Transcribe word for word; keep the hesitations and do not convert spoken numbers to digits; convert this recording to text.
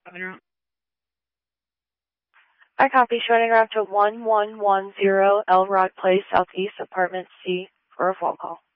I copy, showing route to one one one zero Elrod Place, Southeast, Apartment C, for a phone call.